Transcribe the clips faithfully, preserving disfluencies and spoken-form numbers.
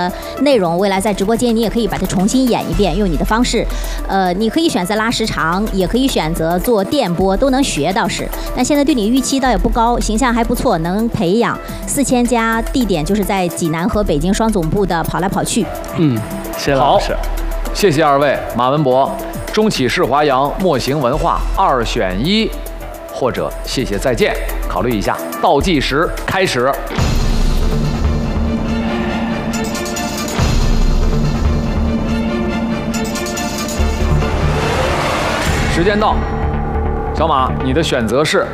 的内容，未来在直播间你也可以把它重新演一遍，用你的方式。呃，你可以选择拉时长，也可以选择做电波，都能学倒是。但现在对你预期倒也不高，形象还不错，能培养。四千家地点就是在济南和北京双总部的跑来跑去。 嗯，谢谢老师。 谢谢二位，马文博，中企世华阳，墨行文化，二选一，或者谢谢再见，考虑一下。倒计时开始。时间到，小马，你的选择是？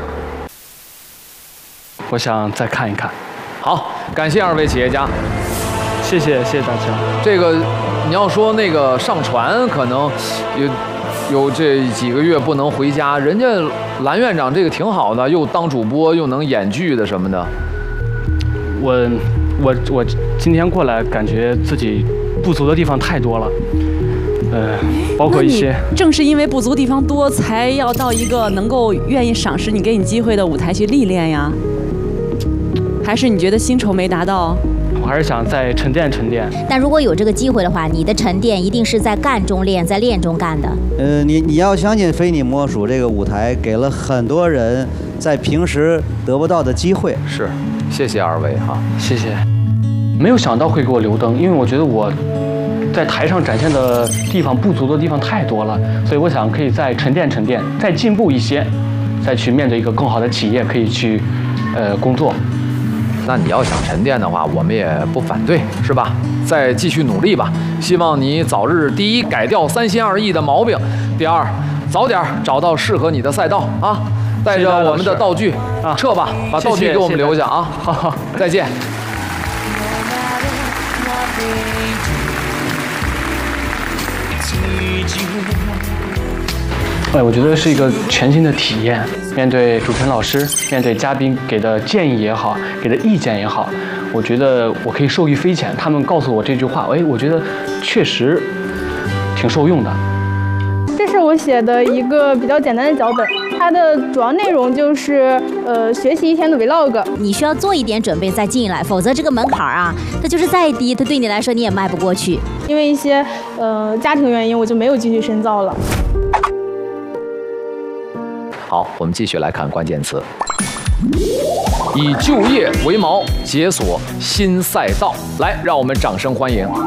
我想再看一看。 好，感谢二位企业家， 谢谢谢谢大家。 这个你要说那个上传，可能有有这几个月不能回家，人家蓝院长这个挺好的，又当主播又能演剧的什么的。 我我我今天过来，感觉自己不足的地方太多了。呃，包括一些， 正是因为不足地方多，才要到一个能够愿意赏识你、给你机会的舞台去历练呀。还是你觉得薪酬没达到？ 我还是想再沉淀沉淀。 但如果有这个机会的话，你的沉淀一定是在干中练，在练中干的。 呃，你你要相信非你莫属这个舞台给了很多人在平时得不到的机会。 是，谢谢二位哈， 谢谢。没有想到会给我留灯，因为我觉得我在台上展现的地方不足的地方太多了，所以我想可以再沉淀沉淀，再进步一些，再去面对一个更好的企业，可以去呃工作。 那你要想沉淀的话，我们也不反对，是吧？再继续努力吧。希望你早日第一改掉三心二意的毛病，第二早点找到适合你的赛道啊！带着我们的道具啊，撤吧，把道具给我们留下啊！好好，再见。 哎，我觉得是一个全新的体验。面对主持人老师，面对嘉宾给的建议也好，给的意见也好，我觉得我可以受益匪浅。他们告诉我这句话，哎，我觉得确实挺受用的。 这是我写的一个比较简单的脚本，它的主要内容就是呃学习一天的 vlog。 你需要做一点准备再进来，否则这个门槛啊，它就是再低，它对你来说你也迈不过去。 因为一些呃家庭原因，我就没有继续深造了。 好，我们继续来看关键词。以就业为锚，解锁新赛道。来，让我们掌声欢迎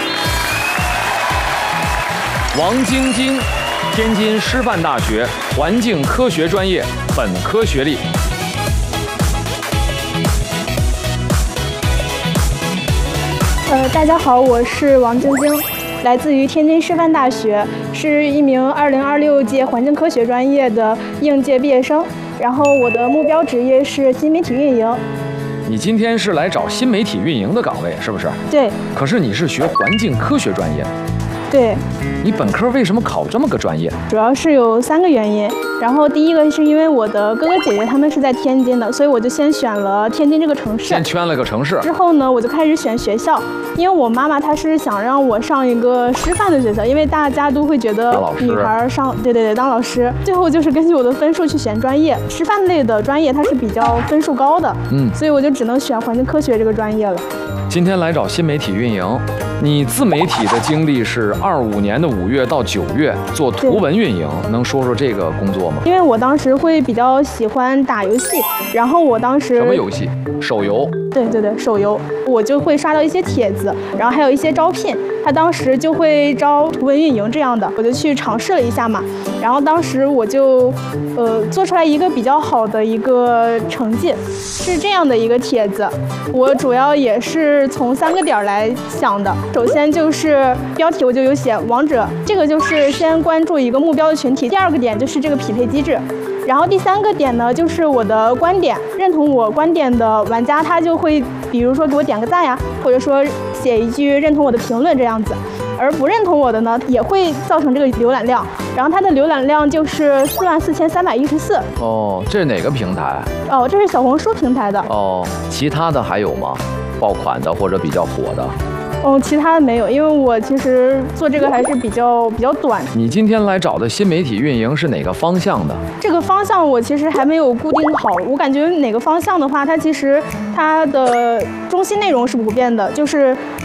王晶晶，天津师范大学环境科学专业本科学历。 呃，大家好，我是王晶晶，来自于天津师范大学，是一名二零二六届环境科学专业的应届毕业生。然后我的目标职业是新媒体运营。 你今天是来找新媒体运营的岗位，是不是？ 对。 可是你是学环境科学专业。 对。 你本科为什么考这么个专业？ 主要是有三个原因。然后第一个是因为我的哥哥姐姐他们是在天津的，所以我就先选了天津这个城市。 先圈了个城市。 之后呢，我就开始选学校，因为我妈妈她是想让我上一个师范的学校，因为大家都会觉得女孩上，对对对，当老师。最后就是根据我的分数去选专业，师范类的专业它是比较分数高的，嗯，所以我就只能选环境科学这个专业了。 今天来找新媒体运营，你自媒体的经历是二五年的五月到九月做图文运营，能说说这个工作吗？ 因为我当时会比较喜欢打游戏，然后我当时什么游戏？手游？ 对对对，手游，我就会刷到一些帖子，然后还有一些招聘，他当时就会招图文运营这样的，我就去尝试了一下嘛，然后当时我就呃做出来一个比较好的一个成绩，是这样的一个帖子，我主要也是从三个点来想的，首先就是标题我就有写王者，这个就是先关注一个目标的群体，第二个点就是这个匹配机制。然后第三个点呢，就是我的观点，认同我观点的玩家，他就会比如说给我点个赞呀，或者说写一句认同我的评论这样子。而不认同我的呢，也会造成这个浏览量，然后它的浏览量就是四万四千三百一十四。 哦，这是哪个平台？ 哦，这是小红书平台的。 哦，其他的还有吗？爆款的或者比较火的？ 哦，其他的没有，因为我其实做这个还是比较比较短。 你今天来找的新媒体运营是哪个方向的？ 这个方向我其实还没有固定好，我感觉哪个方向的话，它其实它的中心内容是不变的，就是